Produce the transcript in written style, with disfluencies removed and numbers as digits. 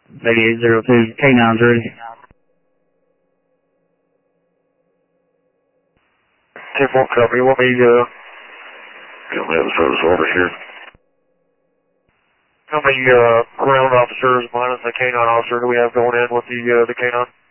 8802, K9's ready. 10-4 copy, you want me Come have a service over here. how many ground officers minus the K9 officer do we have going in with the K9?